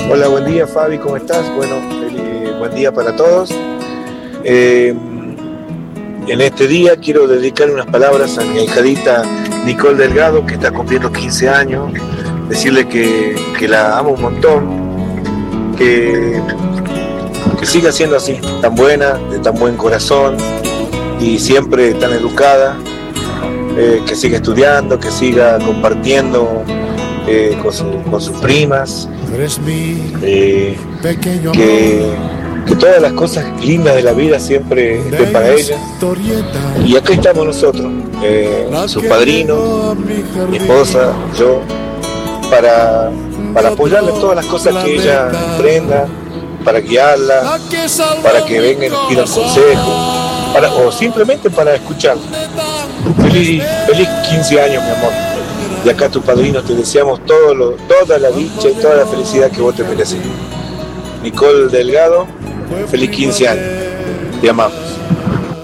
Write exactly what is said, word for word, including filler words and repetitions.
Hola, buen día Fabi, ¿cómo estás? Bueno, eh, buen día para todos. Eh, en este día quiero dedicar unas palabras a mi hijadita Nicole Delgado, que está cumpliendo quince años. Decirle que, que la amo un montón, que, que siga siendo así, tan buena, de tan buen corazón y siempre tan educada, eh, que siga estudiando, que siga compartiendo eh, con, su, con sus primas, eh, que, que todas las cosas lindas de la vida siempre estén para ella. Y acá estamos nosotros, eh, sus padrinos, mi esposa, yo, para, para apoyarle en todas las cosas que ella emprenda, para guiarla, para que venga y nos pida consejo, para, o simplemente para escucharla. Feliz, feliz quince años, mi amor. Y acá tus padrinos te deseamos todo lo, toda la dicha y toda la felicidad que vos te mereces. Nicole Delgado, feliz quince años. Te amamos.